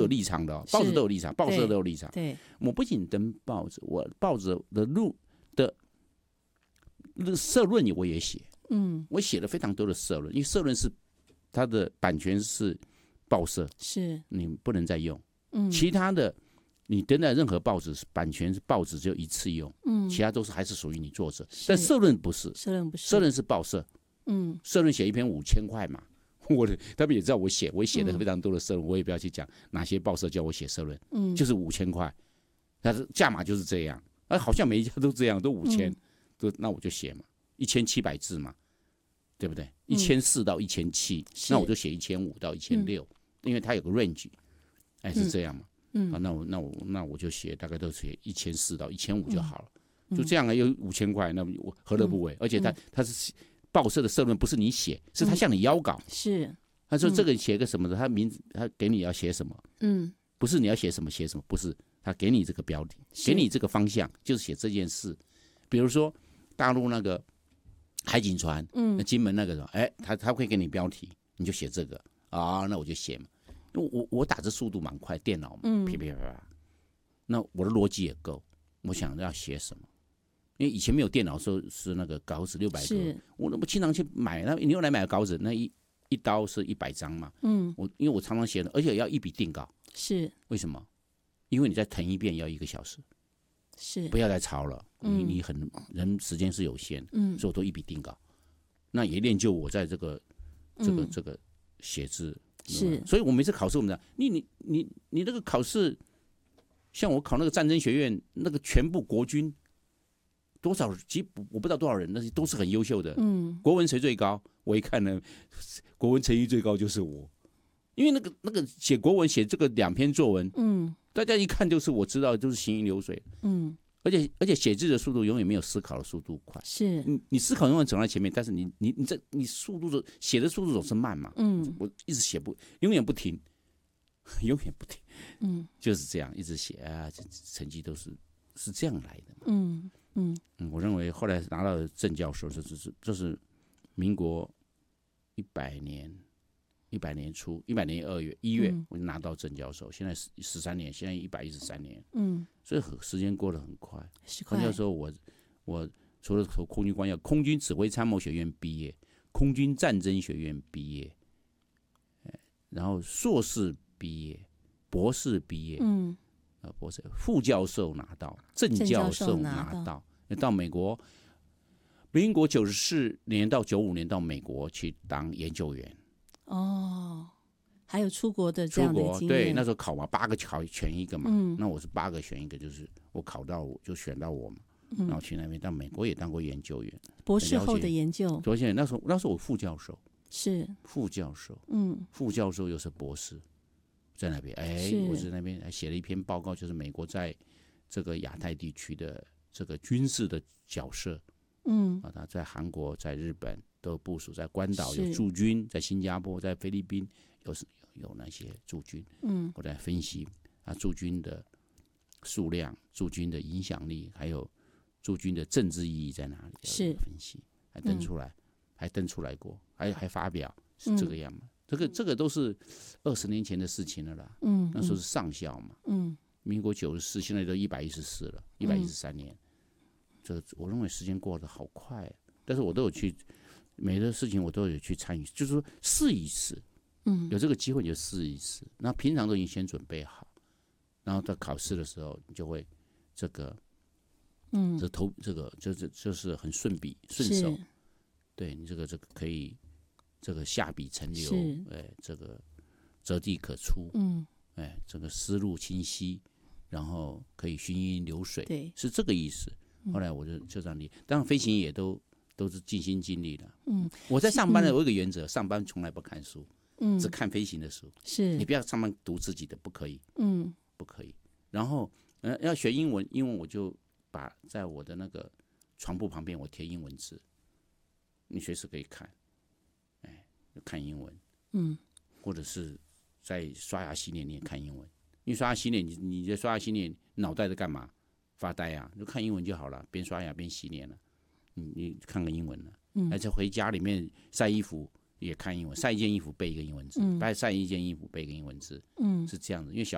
立场的，报纸都有立场，报社都有立场。 对， 我不仅登报纸，我报纸的社论我也写，我写了非常多的社论，因为社论是它的版权是报社， 是你不能再用。其他的你登在任何报纸，版权是报纸只有一次用，其他都是还是属于你作者。但社论不是， 社论不是， 社论是报社，社论写一篇5000块嘛。他们也知道我写了非常多的社论，我也不要去讲哪些报社叫我写社论，就是5000块，它的价码就是这样，好像每一家都这样，都5000，那我就写嘛，1700字嘛，对不对？1400到1700，那我就写1500到1600，因为它有个 range， 是这样嘛，那我就写大概都写1400到1500就好了，就这样有5000块，那我何乐不为？而且它是。报社的社论不是你写，是他向你邀稿。 是， 他说这个写个什么的，他名字他给你要写什么，不是你要写什么写什么，不是他给你这个标题，给你这个方向，就是写这件事。比如说大陆那个海警船，那金门那个他会给你标题，你就写这个啊，那我就写嘛。因为我打字速度蛮快，电脑嘛，噼噼啪啪，那我的逻辑也够，我想要写什么。因为以前没有电脑的时候是那个稿纸600个，我经常去买，那你又来买稿纸，那一刀是100张嘛，因为我常常写的，而且要一笔定稿， 是为什么？因为你再誊一遍要1个小时， 是不要再抄了，你人时间是有限，所以我都一笔定稿，那也练就我在这个写字，是，所以我每次考试我们讲，你那个考试，像我考那个战争学院那个全部国军。多少？其实我不知道多少人，但是都是很优秀的。国文谁最高？我一看呢，国文成绩最高就是我，因为那个写国文写这个2篇作文，大家一看就是我知道，就是行云流水。而且写字的速度永远没有思考的速度快。 是， 你思考永远走在前面，但是你速度写的速度总是慢嘛。我一直写永远不停，永远不停。就是这样一直写啊，成绩都是这样来的嘛。我认为后来拿到的正教授，就是民国100年初，100年1月，我就拿到正教授。现在13年，现在113年，所以时间过得很快。那时候我除了从空军官校，空军指挥参谋学院毕业，空军战争学院毕业，然后硕士毕业，博士毕业，博士副教授拿到，正教授拿到。到美国，民国94年到95年到美国去当研究员。 还有出国的这样的经验。 对，那时候考嘛，8个考选一个嘛。那我是8个选一个，就是我考到我就选到我嘛。然后去那边到美国也当过研究员， 博士后的研究。 而且那时候我副教授， 是副教授，副教授又是博士，在那边，我在那边还写了一篇报告，就是美国在这个亚太地区的这个军事的角色，他在韩国、在日本都有部署，在关岛有驻军，在新加坡、在菲律宾有那些驻军，我在分析驻军的数量、驻军的影响力，还有驻军的政治意义在哪里，是分析，还登出来，还登出来过，还发表，是这个样嘛？这个都是20年前的事情了啦，那时候是上校嘛，民国94，现在都114了，113年，我认为时间过得好快，但是我都有去每个事情我都有去参与，就是说试一试，有这个机会你就试一试，那平常都已经先准备好，然后到考试的时候你就会这个就是很顺手，对你这个可以这个下笔成流，这个折地可出，这个思路清晰，然后可以行云流水，对，是这个意思。后来我就这样理，当然飞行也都是尽心尽力的。我在上班的我有一个原则，上班从来不看书，只看飞行的书。是你不要上班读自己的，不可以，不可以。然后要学英文我就把在我的那个床铺旁边我贴英文字，你随时可以看，看英文，或者是在刷牙洗脸你也看英文，因为刷牙洗脸你在刷牙洗脸脑袋在干嘛？发呆啊，就看英文就好了，边刷牙边洗脸了，你看个英文了，而且回家里面晒衣服也看英文，晒一件衣服背一个英文字，晒一件衣服背一个英文字，是这样子，因为